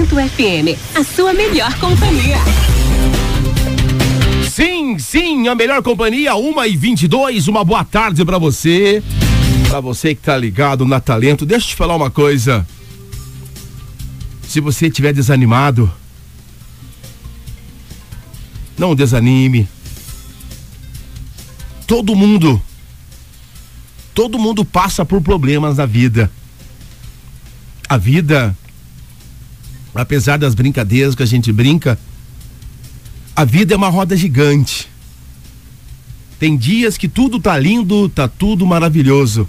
Talento FM, a sua melhor companhia. Sim, a melhor companhia, 1h22, uma boa tarde pra você que tá ligado na Talento. Deixa eu te falar uma coisa, se você estiver desanimado, não desanime. Todo mundo passa por problemas na vida. A vida, apesar das brincadeiras que a gente brinca, a vida é uma roda gigante. Tem dias que tudo tá lindo, tá tudo maravilhoso.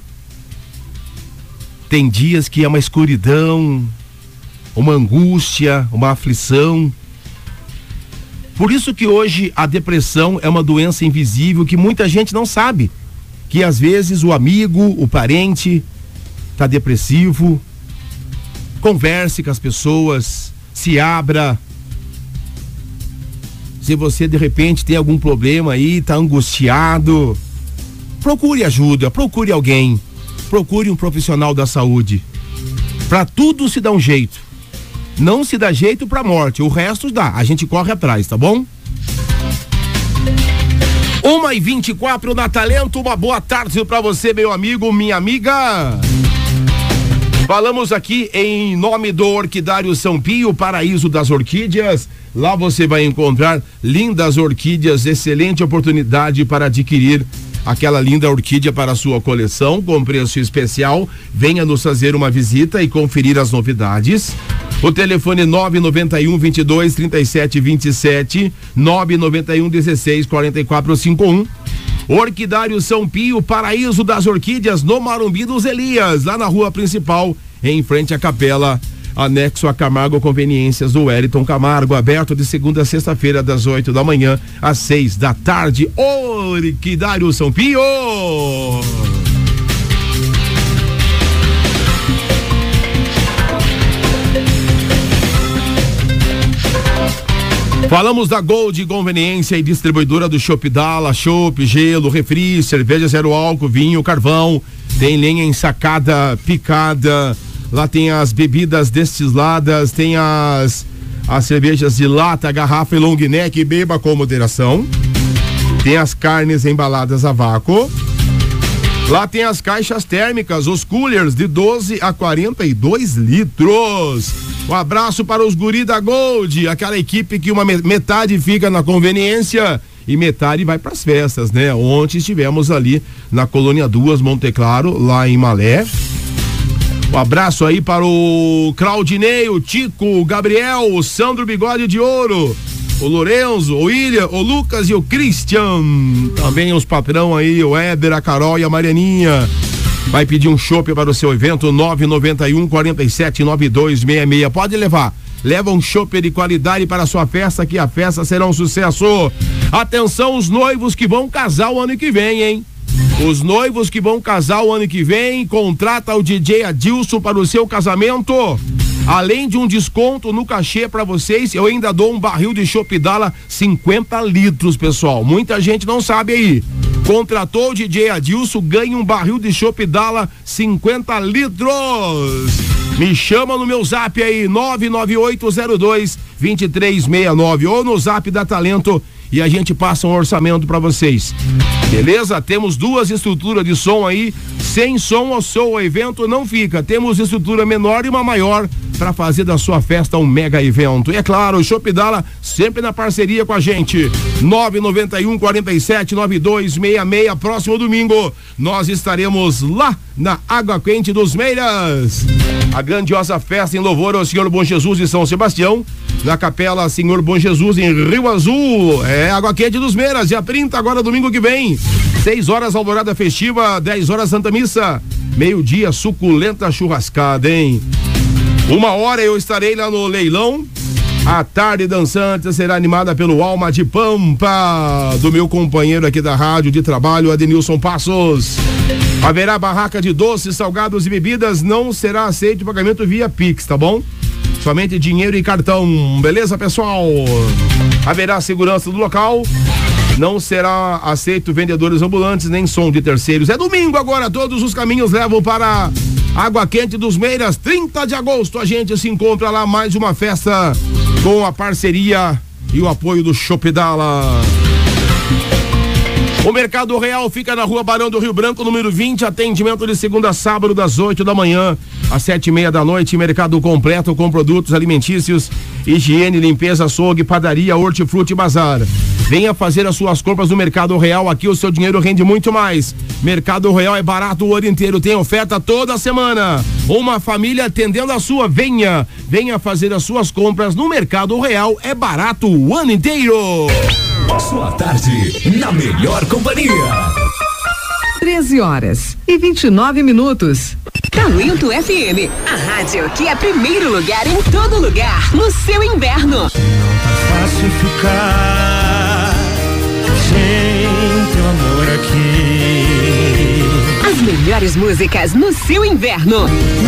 Tem dias que é uma escuridão, uma angústia, uma aflição. Por isso que hoje a depressão é uma doença invisível que muita gente não sabe. Que às vezes o amigo, o parente tá depressivo. Converse com as pessoas, se abra. Se você de repente tem algum problema aí, tá angustiado, procure ajuda, procure alguém, procure um profissional da saúde. Pra tudo se dá um jeito. Não se dá jeito pra morte, o resto dá, a gente corre atrás, tá bom? 1h24 na Talento, uma boa tarde pra você, meu amigo, minha amiga. Falamos aqui em nome do Orquidário São Pio, paraíso das orquídeas. Lá você vai encontrar lindas orquídeas, excelente oportunidade para adquirir aquela linda orquídea para a sua coleção com preço especial. Venha nos fazer uma visita e conferir as novidades. O telefone 991 22 37 27, 991 16 44 51. Orquidário São Pio, paraíso das orquídeas, no Marumbi dos Elias, lá na rua principal, em frente à capela, anexo a Camargo Conveniências do Wellington Camargo, aberto de segunda a sexta-feira, das 8 da manhã às 6 da tarde. Orquidário São Pio! Falamos da Gold Conveniência e distribuidora do Chopp Dala, chopp, gelo, refri, cerveja zero álcool, vinho, carvão, tem lenha ensacada, picada, lá tem as bebidas destiladas, tem as cervejas de lata, garrafa e long neck, beba com moderação, tem as carnes embaladas a vácuo, lá tem as caixas térmicas, os coolers de 12 a 42 litros. Um abraço para os guri da Gold, aquela equipe que uma metade fica na conveniência e metade vai para as festas, né? Ontem estivemos ali na Colônia 2, Monte Claro, lá em Malé. Um abraço aí para o Claudinei, o Tico, o Gabriel, o Sandro Bigode de Ouro, o Lorenzo, o William, o Lucas e o Christian. Também os patrão aí, o Éder, a Carol e a Marianinha. Vai pedir um chopp para o seu evento, 991 47 9266. Pode levar. Leva um chopp de qualidade para a sua festa, que a festa será um sucesso. Atenção, os noivos que vão casar o ano que vem, hein? Os noivos que vão casar o ano que vem, contrata o DJ Adilson para o seu casamento. Além de um desconto no cachê para vocês, eu ainda dou um barril de Chopp Dala 50 litros, pessoal. Muita gente não sabe aí. Contratou o DJ Adilson, ganha um barril de Chopp Dala 50 litros. Me chama no meu zap aí, 99802-2369, ou no zap da Talento, e a gente passa um orçamento para vocês. Beleza? Temos duas estruturas de som aí. Sem som ou som o evento não fica. Temos estrutura menor e uma maior para fazer da sua festa um mega evento. E é claro, o Chopp Dala sempre na parceria com a gente. 991 47 9266. Próximo domingo nós estaremos lá na Água Quente dos Meiras. A grandiosa festa em louvor ao Senhor Bom Jesus de São Sebastião, na Capela Senhor Bom Jesus em Rio Azul. É Água Quente dos Meiras, dia 30, agora domingo que vem. 6 horas alvorada festiva, 10 horas Santa Missa, meio-dia suculenta churrascada, hein? 1h eu estarei lá no leilão. A tarde dançante será animada pelo Alma de Pampa, do meu companheiro aqui da rádio de trabalho, Adenilson Passos. Haverá barraca de doces, salgados e bebidas, não será aceito o pagamento via Pix, tá bom? Somente dinheiro e cartão, beleza, pessoal? Haverá segurança do local, não será aceito vendedores ambulantes nem som de terceiros. É domingo agora, todos os caminhos levam para Água Quente dos Meiras, 30 de agosto, a gente se encontra lá, mais uma festa com a parceria e o apoio do Shopdala. O Mercado Real fica na Rua Barão do Rio Branco, número 20, atendimento de segunda a sábado, das 8 da manhã às 7:30 da noite. Mercado completo com produtos alimentícios, higiene, limpeza, açougue, padaria, hortifruti e bazar. Venha fazer as suas compras no Mercado Real, aqui o seu dinheiro rende muito mais. Mercado Real é barato o ano inteiro, tem oferta toda semana. Uma família atendendo a sua, venha fazer as suas compras no Mercado Real, é barato o ano inteiro. Sua tarde, na melhor companhia. 13h29. Talento FM, a rádio que é primeiro lugar em todo lugar, no seu inverno. Não tá fácil ficar sem teu amor aqui. As melhores músicas no seu inverno.